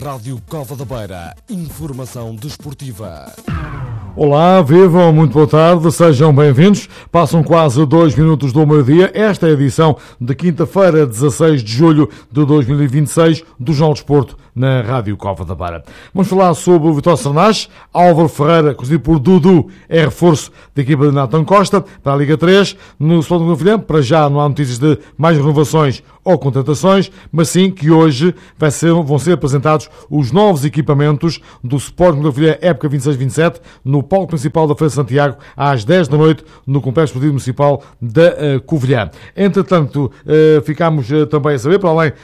Rádio Cova da Beira. Informação desportiva. Olá, vivam, muito boa tarde, sejam bem-vindos. Passam quase 2 minutos do meio-dia. Esta é a edição de quinta-feira, 16 de julho de 2026, do Jornal de Desporto na Rádio Cova da Beira. Vamos falar sobre o Vitória Sarnás. Álvaro Ferreira, conhecido por Dudu, é reforço da equipa de Nathan Costa para a Liga 3. No Sporting do Filhão, para já não há notícias de mais renovações ou contratações, mas sim que hoje vão ser apresentados os novos equipamentos do Sporting do Filhão época 26-27 no palco principal da Feira de Santiago às 10 da noite no Complexo Esportivo Municipal da Covilhã. Entretanto, ficámos também a saber, para além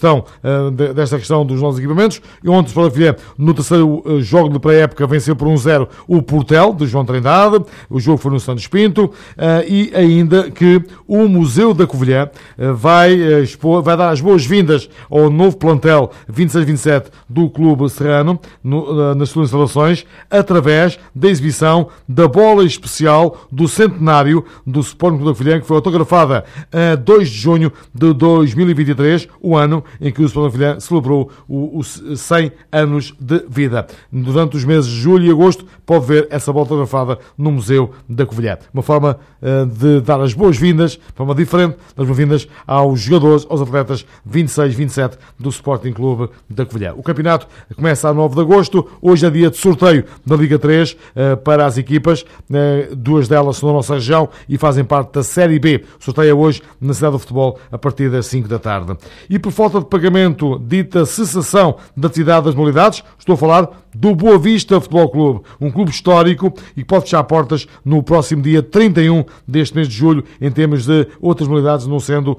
desta questão dos novos equipamentos, e ontem o Sporting do Filhão, no terceiro jogo de pré-época, venceu por 1-0 o Portel, de João Trindade. O jogo foi no Santos Pinto, e ainda que o Museu da Covilhã vai dar as boas-vindas ao novo plantel 26-27 do Clube Serrano nas suas instalações, através da exibição da bola especial do centenário do Sporting Clube da Covilhã, que foi autografada a 2 de junho de 2023, o ano em que o Sporting Clube da Covilhã celebrou os 100 anos de vida. Durante os meses de julho e agosto pode ver essa bola autografada no Museu da Covilhã. Uma forma de dar as boas-vindas, forma diferente, das boas-vindas aos jogadores, aos atletas 26-27 do Sporting Clube da Covilhã. O campeonato começa a 9 de agosto. Hoje é dia de sorteio da Liga 3 para as equipas. 2 delas são da nossa região e fazem parte da Série B. O sorteio é hoje na Cidade do Futebol a partir das 5 da tarde. E por falta de pagamento, dita cessação da atividade das modalidades, estou a falar do Boa Vista Futebol Clube, um clube histórico e que pode fechar portas no próximo dia 31 deste mês de julho, em termos de outras modalidades, não sendo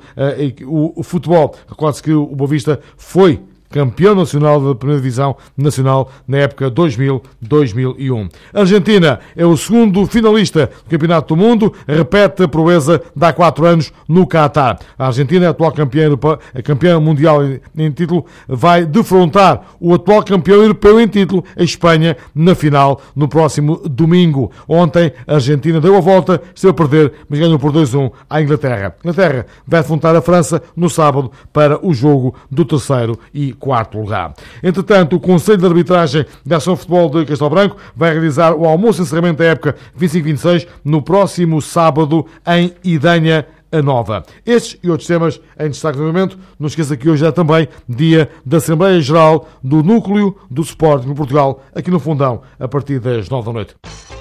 o futebol. Recorde-se que o Boa Vista foi campeão nacional da primeira divisão nacional na época 2000-2001. A Argentina é o segundo finalista do Campeonato do Mundo, repete a proeza de há 4 anos no Qatar. A Argentina, atual campeã mundial em título, vai defrontar o atual campeão europeu em título, a Espanha, na final, no próximo domingo. Ontem, a Argentina deu a volta, esteve a perder, mas ganhou por 2-1 à Inglaterra. A Inglaterra vai defrontar a França no sábado para o jogo do terceiro e quarto lugar. Entretanto, o Conselho de Arbitragem da Ação Futebol de Castelo Branco vai realizar o almoço de encerramento da época 25-26 no próximo sábado em Idanha a Nova. Estes e outros temas em destaque no momento. Não esqueça que hoje é também dia da Assembleia Geral do Núcleo do Sporting em Portugal, aqui no Fundão, a partir das 9 da noite.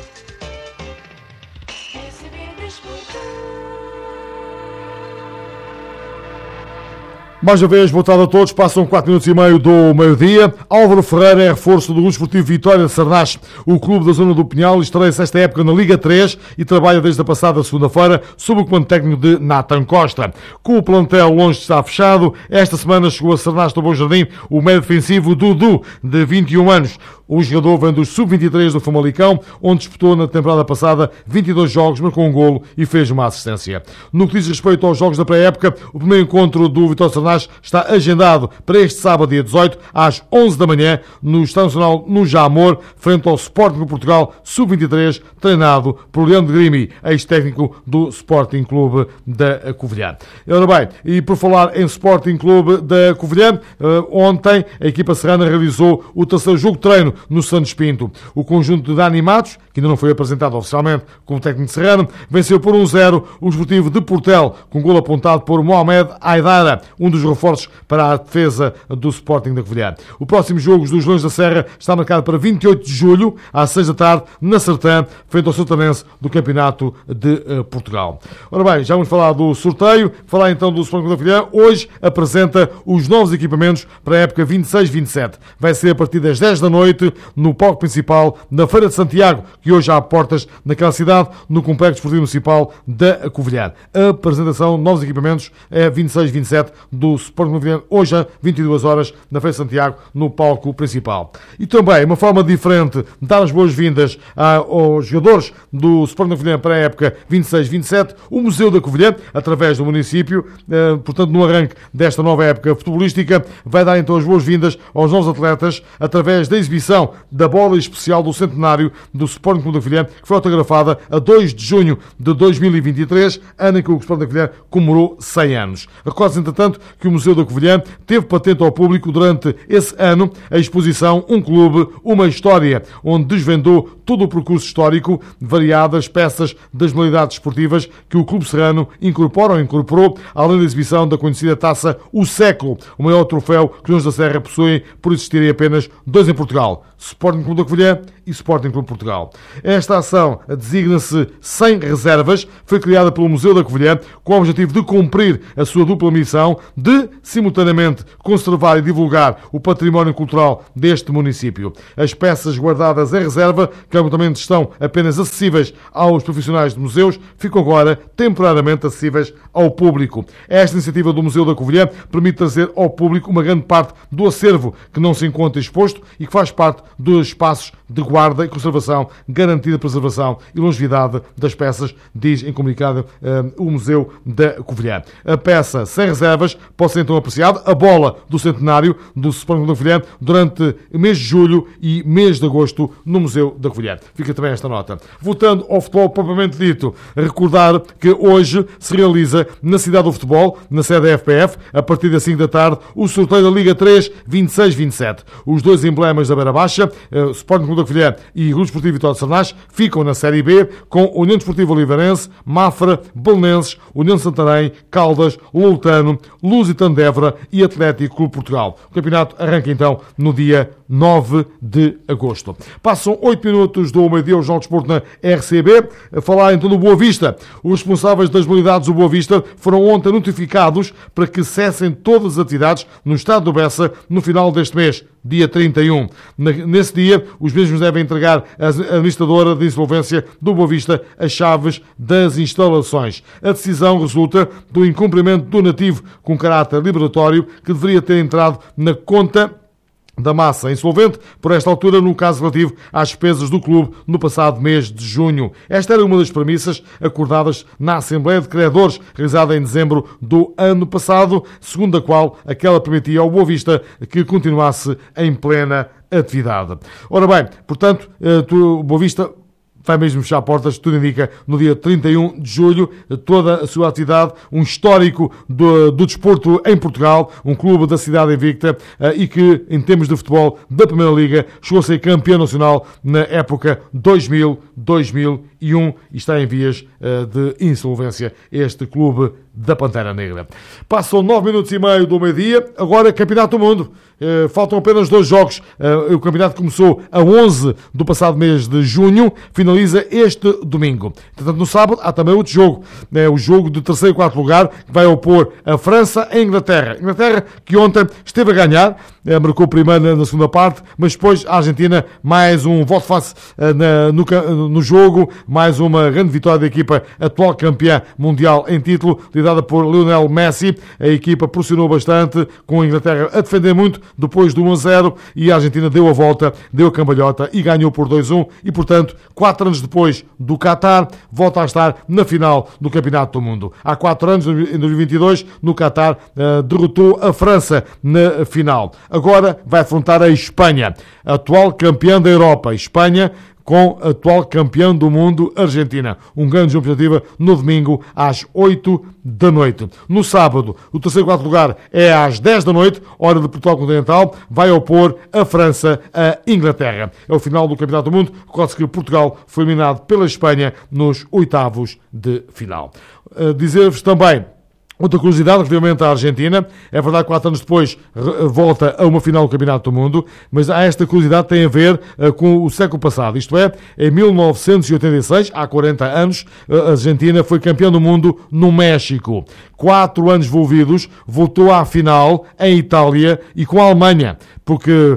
Mais uma vez, boa tarde a todos. Passam 4 minutos e meio do meio-dia. Álvaro Ferreira é reforço do Grupo Esportivo Vitória de Sarnás. O clube da zona do Pinhal estreia-se esta época na Liga 3 e trabalha desde a passada segunda-feira sob o comando técnico de Nathan Costa. Com o plantel longe de estar fechado, esta semana chegou a Sarnás do Bom Jardim o médio defensivo Dudu, de 21 anos. O jogador vem dos sub-23 do Famalicão, onde disputou na temporada passada 22 jogos, marcou um golo e fez uma assistência. No que diz respeito aos jogos da pré-época, o primeiro encontro do Vitória Sarnás está agendado para este sábado, dia 18, às 11 da manhã, no Estádio Nacional, no Jamor, frente ao Sporting de Portugal, sub-23, treinado por Leandro Grimi, ex-técnico do Sporting Clube da Covilhã. Ora bem, e por falar em Sporting Clube da Covilhã, ontem a equipa serrana realizou o terceiro jogo de treino no Santos Pinto. O conjunto de Dani Matos, que ainda não foi apresentado oficialmente como técnico serrano, venceu por 1-0 o Desportivo de Portel, com golo apontado por Mohamed Aidara, um dos reforços para a defesa do Sporting da Covilhã. O próximo jogo dos Leões da Serra está marcado para 28 de julho, às 6 da tarde, na Sertã, frente ao Sertanense do Campeonato de Portugal. Ora bem, já vamos falar do sorteio, falar então do Sporting da Covilhã. Hoje apresenta os novos equipamentos para a época 26-27. Vai ser a partir das 10 da noite, no palco principal da Feira de Santiago, que hoje há portas naquela cidade, no Complexo Esportivo Municipal da Covilhã. A apresentação de novos equipamentos é 26-27 do Sporting Covilhã, hoje às 22 horas, na Feira de Santiago, no palco principal. E também, uma forma diferente de dar as boas-vindas aos jogadores do Sporting Covilhã para a época 26-27, o Museu da Covilhã, através do município, portanto, no arranque desta nova época futebolística, vai dar então as boas-vindas aos novos atletas, através da exibição da bola especial do centenário do Sporting Clube da Covilhã, que foi autografada a 2 de junho de 2023, ano em que o Sporting da Covilhã comemorou 100 anos. Recorde-se, entretanto, que o Museu da Covilhã teve patente ao público durante esse ano a exposição Um Clube, Uma História, onde desvendou todo o percurso histórico de variadas peças das modalidades esportivas que o Clube Serrano incorporou, além da exibição da conhecida taça O Século, o maior troféu que os Leões da Serra possuem por existirem apenas dois em Portugal, Sporting Clube da Covilhã e Sporting Clube Portugal. Esta ação designa-se Sem Reservas, foi criada pelo Museu da Covilhã com o objetivo de cumprir a sua dupla missão de, simultaneamente, conservar e divulgar o património cultural deste município. As peças guardadas em reserva, que habitualmente estão apenas acessíveis aos profissionais de museus, ficam agora temporariamente acessíveis ao público. Esta iniciativa do Museu da Covilhã permite trazer ao público uma grande parte do acervo que não se encontra exposto e que faz parte dos espaços de guarda e conservação, garantida preservação e longevidade das peças, diz em comunicado o Museu da Covilhã. A peça Sem Reservas pode ser então apreciada, a bola do centenário do Sporting da Covilhã, durante o mês de julho e mês de agosto no Museu da Covilhã. Fica também esta nota. Voltando ao futebol propriamente dito, recordar que hoje se realiza na cidade do futebol, na sede da FPF, a partir das 5 da tarde, o sorteio da Liga 3 26-27. Os dois emblemas da Beira Baixa, Sporting Clube da Covilhã e Grupo Esportivo Vitória de Sernás, ficam na Série B com União Desportiva Oliveirense, Mafra, Belenenses, União de Santarém, Caldas, Loutano, Lusitano de Évora e Atlético Clube Portugal. O campeonato arranca então no dia 9 de agosto. Passam 8 minutos do meio-dia, o Jornal de Desporto na RCB. A falar então do Boa Vista. Os responsáveis das modalidades do Boa Vista foram ontem notificados para que cessem todas as atividades no estado do Bessa no final deste mês, dia 31. Nesse dia, os mesmos devem entregar à administradora de insolvência do Boa Vista as chaves das instalações. A decisão resulta do incumprimento donativo com caráter liberatório que deveria ter entrado na conta da massa insolvente, por esta altura, no caso relativo às despesas do clube no passado mês de junho. Esta era uma das premissas acordadas na Assembleia de Credores, realizada em dezembro do ano passado, segundo a qual aquela permitia ao Boa Vista que continuasse em plena atividade. Ora bem, portanto, o Boa Vista vai mesmo fechar portas, tudo indica, no dia 31 de julho, toda a sua atividade, um histórico do desporto em Portugal, um clube da cidade invicta e que, em termos de futebol da Primeira Liga, chegou a ser campeão nacional na época 2000-2001 e está em vias de insolvência este clube da Pantera Negra. Passam 9 minutos e meio do meio-dia, agora Campeonato do Mundo. Faltam apenas 2 jogos. O campeonato começou a 11 do passado mês de junho, finaliza este domingo. Portanto, no sábado há também outro jogo, o jogo de terceiro e quarto lugar, que vai opor a França e a Inglaterra. Inglaterra que ontem esteve a ganhar, marcou primeiro na segunda parte, mas depois a Argentina, mais um volte-face no jogo, mais uma grande vitória da equipa atual campeã mundial em título, liderada por Lionel Messi. A equipa pressionou bastante, com a Inglaterra a defender muito, depois do 1-0, e a Argentina deu a volta, deu a cambalhota e ganhou por 2-1, e portanto, 4 anos depois do Qatar, volta a estar na final do Campeonato do Mundo. Há 4 anos, em 2022, no Qatar, derrotou a França na final. Agora vai afrontar a Espanha, atual campeã da Europa. Espanha com a atual campeão do mundo, Argentina. Um grande jogo expectativa no domingo às 8 da noite. No sábado, o terceiro e quarto lugar é às 10 da noite, hora de Portugal Continental, vai opor a França à Inglaterra. É o final do Campeonato do Mundo, recorde-se que Portugal foi eliminado pela Espanha nos oitavos de final. Dizer-vos também outra curiosidade relativamente à Argentina. É verdade que 4 anos depois volta a uma final do Campeonato do Mundo, mas esta curiosidade tem a ver com o século passado. Isto é, em 1986, há 40 anos, a Argentina foi campeã do mundo no México. 4 anos envolvidos, voltou à final em Itália e com a Alemanha, porque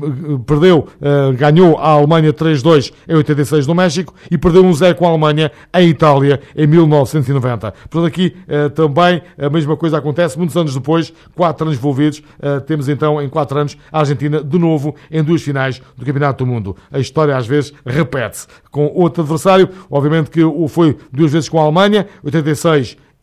ganhou a Alemanha 3-2 em 86 no México e perdeu 1-0 com a Alemanha em Itália em 1990. Portanto, aqui também a mesma coisa acontece, muitos anos depois, 4 anos envolvidos, temos então em 4 anos a Argentina de novo em 2 finais do Campeonato do Mundo. A história às vezes repete-se com outro adversário, obviamente que foi 2 vezes com a Alemanha, 86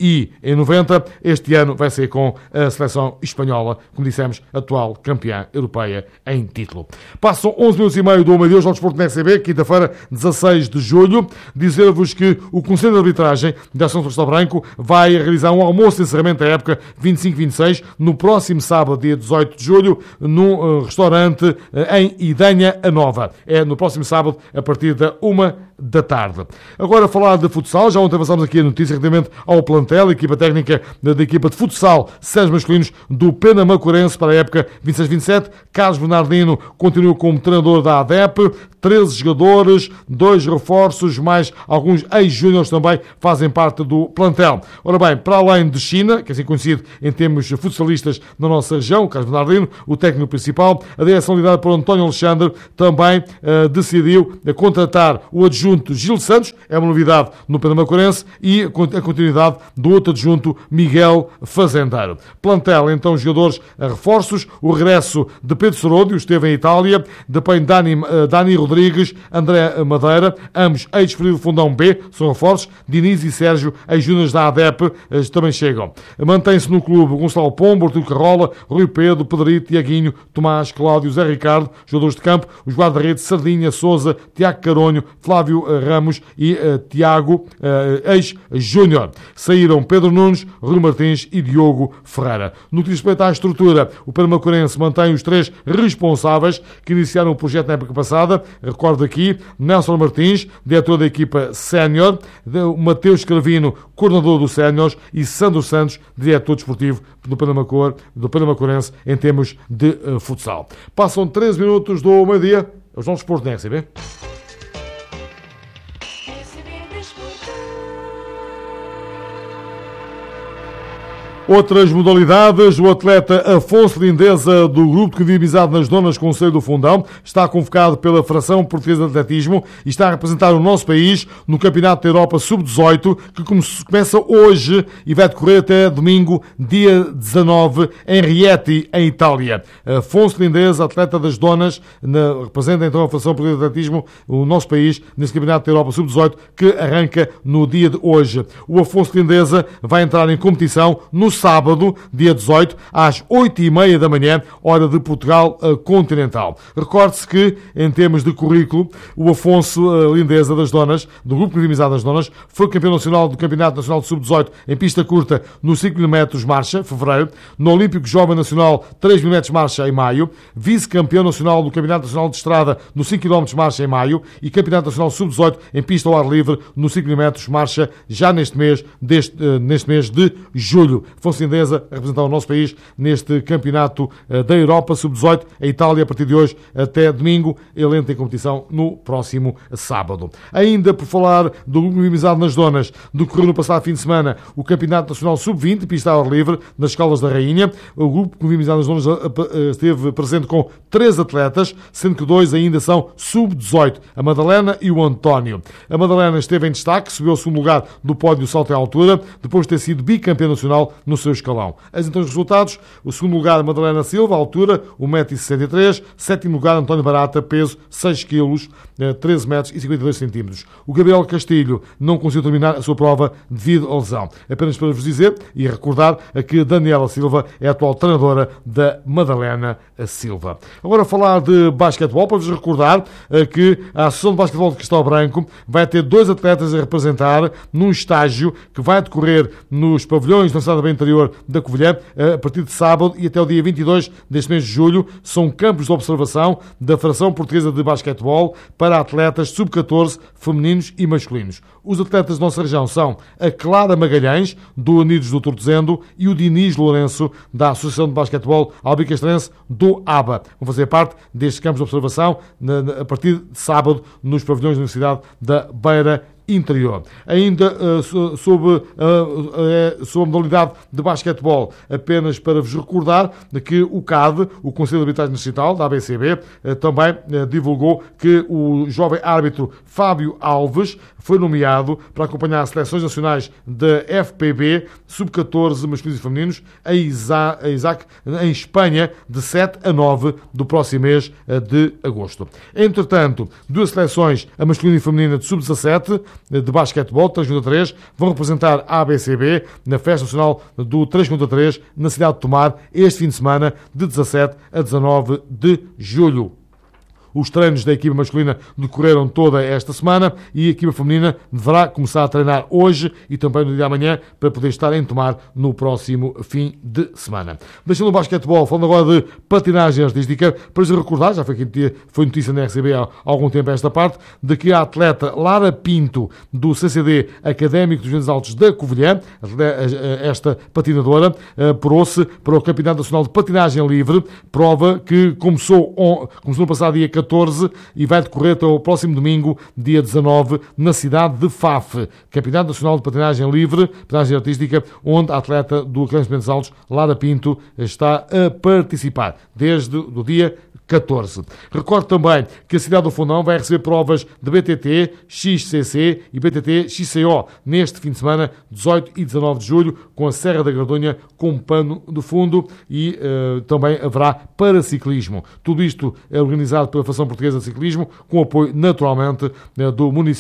e em 90. Este ano vai ser com a seleção espanhola, como dissemos, atual campeã europeia em título. Passam 11 minutos e meio do meio-dia, Jornal de Desporto na RCB, quinta-feira, 16 de julho. Dizer-vos que o Conselho de Arbitragem da Associação de Castelo Branco vai realizar um almoço de encerramento da época 25-26 no próximo sábado, dia 18 de julho, num restaurante em Idanha a Nova. É no próximo sábado, a partir da 1h. Agora, falar de futsal. Já ontem avançámos aqui a notícia relativamente ao plantel, a equipa técnica da equipa de futsal séniores masculinos do Penamacorense para a época 26-27. Carlos Bernardino continua como treinador da ADEP. 13 jogadores, 2 reforços, mais alguns ex-júniores também fazem parte do plantel. Ora bem, para além de China, que é assim conhecido em termos futsalistas na nossa região, o Carlos Bernardino, o técnico principal, a direção liderada por António Alexandre, também decidiu contratar o adjunto Gil Santos, é uma novidade no Penamacorense, e a continuidade do outro adjunto Miguel Fazendeiro. Plantel, então, jogadores a reforços, o regresso de Pedro Seródio, esteve em Itália, depois Dani Rodrigues, André Madeira, ambos ex-ferido Fundão B, são reforços. Diniz e Sérgio, ex-júniores da ADEP, também chegam. Mantém-se no clube Gonçalo Pombo, Artur Carrola, Rui Pedro, Pedrito, Tiaguinho, Tomás, Cláudio, Zé Ricardo, jogadores de campo, os guarda-redes Sardinha, Souza, Tiago Caronho, Flávio Ramos e Tiago, ex-júnior. Saíram Pedro Nunes, Rui Martins e Diogo Ferreira. No que diz respeito à estrutura, o Penamacorense mantém os 3 responsáveis que iniciaram o projeto na época passada. Recordo aqui, Nelson Martins, diretor da equipa sénior, Mateus Cravino, coordenador dos séniores, e Sandro Santos, diretor desportivo do Penamacorense em termos de futsal. Passam 13 minutos do meio-dia, é o Jornal de Desporto na RCB. Outras modalidades, o atleta Afonso Lindeza, do Grupo de Amizade nas Donas Conselho do Fundão, está convocado pela Federação Portuguesa de Atletismo e está a representar o nosso país no Campeonato da Europa Sub-18, que começa hoje e vai decorrer até domingo, dia 19, em Rieti, em Itália. Afonso Lindeza, atleta das Donas, representa então a Federação Portuguesa de Atletismo, o nosso país, nesse Campeonato da Europa Sub-18, que arranca no dia de hoje. O Afonso Lindeza vai entrar em competição no sábado, dia 18, às 8h30 da manhã, hora de Portugal continental. Recorde-se que, em termos de currículo, o Afonso Lindeza das Donas, do Grupo de Amizade das Donas, foi campeão nacional do Campeonato Nacional de Sub-18 em pista curta no 5 metros marcha, fevereiro, no Olímpico Jovem Nacional 3 metros marcha em maio, vice-campeão nacional do Campeonato Nacional de Estrada no 5 km marcha em maio e Campeonato Nacional Sub-18 em pista ao ar livre no 5 metros marcha já neste mês de julho. Afonso Lindeza a representar o nosso país neste Campeonato da Europa Sub-18, a Itália, a partir de hoje até domingo. Ele entra em competição no próximo sábado. Ainda por falar do Grupo de Amizade nas Donas, decorreu no passado fim de semana o Campeonato Nacional Sub-20, pista ao ar livre, nas Escolas da Rainha. O Grupo de Amizade nas Donas esteve presente com 3 atletas, sendo que 2 ainda são Sub-18, a Madalena e o António. A Madalena esteve em destaque, subiu ao segundo lugar do pódio salto em altura, depois de ter sido bicampeã nacional no seu escalão. Então os resultados: o segundo lugar, Madalena Silva, altura 1,63 m, sétimo lugar, António Barata, peso 6 kg, 13 metros e 52 centímetros. O Gabriel Castilho não conseguiu terminar a sua prova devido à lesão. Apenas para vos dizer e recordar que Daniela Silva é a atual treinadora da Madalena Silva. Agora falar de basquetebol, para vos recordar que a Associação de Basquetebol de Castelo Branco vai ter 2 atletas a representar num estágio que vai decorrer nos pavilhões da Cidade Bem Interior da Covilhã a partir de sábado e até o dia 22 deste mês de julho. São campos de observação da Federação Portuguesa de Basquetebol para atletas sub-14 femininos e masculinos. Os atletas da nossa região são a Clara Magalhães, do Unidos do Tortozendo, e o Diniz Lourenço, da Associação de Basquetebol Albicastrense do ABA. Vão fazer parte destes campos de observação a partir de sábado nos pavilhões da Universidade da Beira Interior. Ainda sobre a modalidade de basquetebol, apenas para vos recordar que o CAD, o Conselho de Arbitragem Distrital da ABCB, também divulgou que o jovem árbitro Fábio Alves foi nomeado para acompanhar as seleções nacionais da FPB sub-14 masculinos e femininos a Isaac em Espanha de 7 a 9 do próximo mês de agosto. Entretanto, 2 seleções, a masculina e feminina de sub-17, de basquetebol, 3x3, vão representar a ABCB na Festa Nacional do 3x3 na cidade de Tomar, este fim de semana, de 17 a 19 de julho. Os treinos da equipa masculina decorreram toda esta semana e a equipa feminina deverá começar a treinar hoje e também no dia de amanhã para poder estar em Tomar no próximo fim de semana. Deixando o basquetebol, falando agora de patinagem artística, para recordar, já foi notícia na RCB há algum tempo esta parte, de que a atleta Lara Pinto, do CCD Académico dos Ventos Altos da Covilhã, esta patinadora, apurou-se para o Campeonato Nacional de Patinagem Livre, prova que começou no passado dia 14 e vai decorrer até o próximo domingo, dia 19, na cidade de Faf. Campeonato Nacional de Patinagem Livre, patinagem artística, onde a atleta do Académico dos Ventos Altos, Lara Pinto, está a participar desde o dia 14. Recordo também que a cidade do Fundão vai receber provas de BTT, XCC e BTT XCO neste fim de semana, 18 e 19 de julho, com a Serra da Gardonha como pano de fundo e também haverá paraciclismo. Tudo isto é organizado pela Federação Portuguesa de Ciclismo, com apoio naturalmente do município